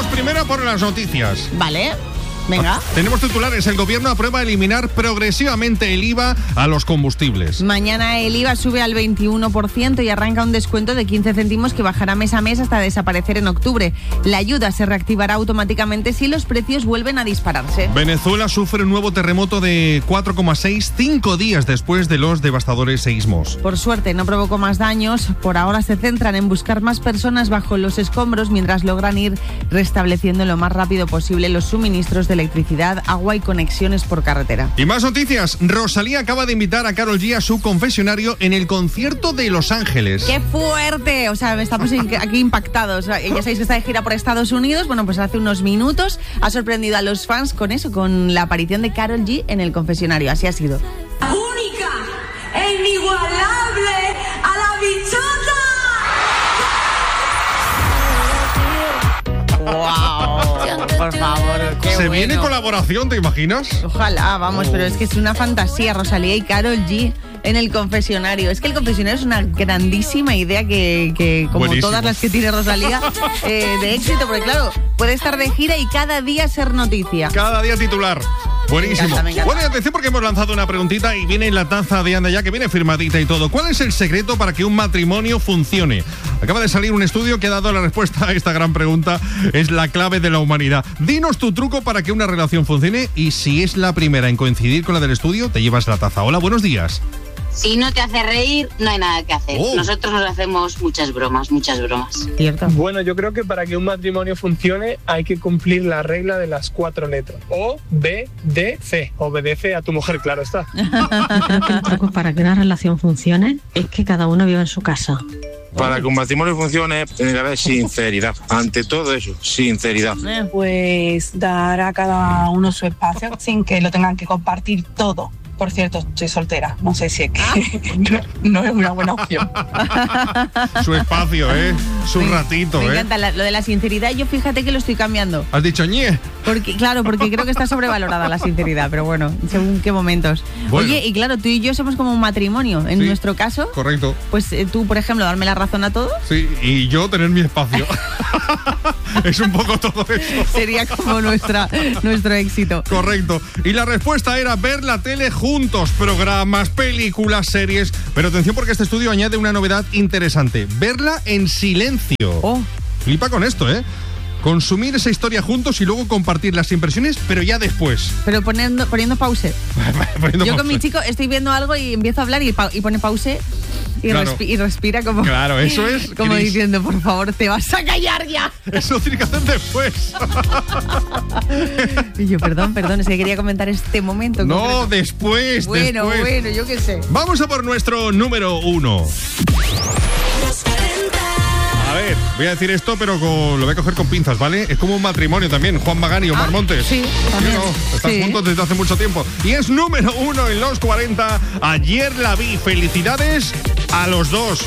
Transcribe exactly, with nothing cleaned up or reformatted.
primero por las noticias. Vale. Venga. Tenemos titulares. El gobierno aprueba eliminar progresivamente el I V A a los combustibles. Mañana el I V A sube al veintiuno por ciento y arranca un descuento de quince céntimos que bajará mes a mes hasta desaparecer en octubre. La ayuda se reactivará automáticamente si los precios vuelven a dispararse. Venezuela sufre un nuevo terremoto de cuatro coma seis, cinco días después de los devastadores seísmos. Por suerte no provocó más daños. Por ahora se centran en buscar más personas bajo los escombros mientras logran ir restableciendo lo más rápido posible los suministros de electricidad, agua y conexiones por carretera. Y más noticias. Rosalía acaba de invitar a Karol G a su confesionario en el concierto de Los Ángeles. ¡Qué fuerte! O sea, estamos aquí impactados. Ya sabéis que está de gira por Estados Unidos. Bueno, pues hace unos minutos ha sorprendido a los fans con eso, con la aparición de Karol G en el confesionario. Así ha sido. Única e inigualable a la bichota. ¡Wow! Por favor, qué Se bueno. viene colaboración, ¿te imaginas? Ojalá, vamos, oh. pero es que es una fantasía, Rosalía y Karol G en el confesionario. Es que el confesionario es una grandísima idea que, que como Buenísimo. Todas las que tiene Rosalía, eh, de éxito, porque claro, puede estar de gira y cada día ser noticia. Cada día titular. Buenísimo. Me encanta, me encanta. Bueno, y atención porque hemos lanzado una preguntita y viene en la taza de Anda Ya, que viene firmadita y todo. ¿Cuál es el secreto para que un matrimonio funcione? Acaba de salir un estudio que ha dado la respuesta a esta gran pregunta. Es la clave de la humanidad. Dinos tu truco para que una relación funcione y si es la primera en coincidir con la del estudio, te llevas la taza. Hola, buenos días. Si no te hace reír, no hay nada que hacer. Oh. Nosotros nos hacemos muchas bromas, muchas bromas. Cierto. Bueno, yo creo que para que un matrimonio funcione hay que cumplir la regla de las cuatro letras. O, B, D, C. Obedece a tu mujer, claro está. El truco para que una relación funcione es que cada uno viva en su casa. Para que un matrimonio funcione, tiene que haber sinceridad. Ante todo eso, sinceridad. Pues dar a cada uno su espacio sin que lo tengan que compartir todo. Por cierto, estoy soltera. No sé si es que no, no es una buena opción. Su espacio, ¿eh? Su me, ratito, me ¿eh? Me encanta la, lo de la sinceridad. Yo fíjate que lo estoy cambiando. ¿Has dicho ñe? Porque, claro, porque creo que está sobrevalorada la sinceridad, pero bueno, según qué momentos. Bueno. Oye, y claro, tú y yo somos como un matrimonio. En Sí, nuestro caso, correcto. Pues eh, tú, por ejemplo, darme la razón a todos. Sí, y yo tener mi espacio. Es un poco todo eso. Sería como nuestra, nuestro éxito. Correcto. Y la respuesta era ver la tele juntos, programas, películas, series. Pero atención porque este estudio añade una novedad interesante. Verla en silencio. Oh. Flipa con esto, ¿eh? Consumir esa historia juntos y luego compartir las impresiones, pero ya después. Pero poniendo, poniendo pause. Poniendo Yo pausa. con mi chico estoy viendo algo y empiezo a hablar y, pa- y pone pause y, Claro. respi- y respira como, Claro, eso es, como Cris. diciendo, por favor, te vas a callar ya. Eso tiene que hacer después. Y yo, perdón, perdón, es que quería comentar este momento. en No, concreto. después, Bueno, después. bueno, yo qué sé. Vamos a por nuestro número uno. A ver, voy a decir esto, pero con- lo voy a coger con pinzas, ¿vale? Es como un matrimonio también, Juan Magán y Omar Ah, Montes. sí, también. no? Están Sí. juntos desde hace mucho tiempo. Y es número uno en los cuarenta. Ayer la vi. Felicidades a los dos.